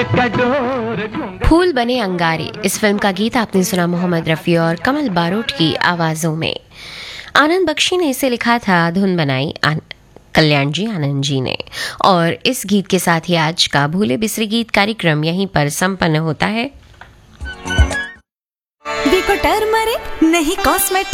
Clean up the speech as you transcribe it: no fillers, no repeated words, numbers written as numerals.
फूल बने अंगारे, इस फिल्म का गीत आपने सुना मोहम्मद रफ़ी और कमल बारोट की आवाज़ों में। आनंद बख्शी ने इसे लिखा था, धुन बनाई कल्याण जी आनंद जी ने। और इस गीत के साथ ही आज का भूले बिसरे गीत कार्यक्रम यहीं पर संपन्न होता है। टर्मरिक नहीं कॉस्मेटिक